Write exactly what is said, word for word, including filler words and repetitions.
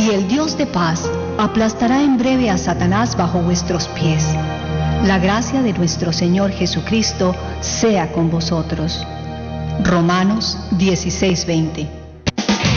y el Dios de paz aplastará en breve a Satanás bajo vuestros pies. La gracia de nuestro Señor Jesucristo sea con vosotros. Romanos dieciséis veinte.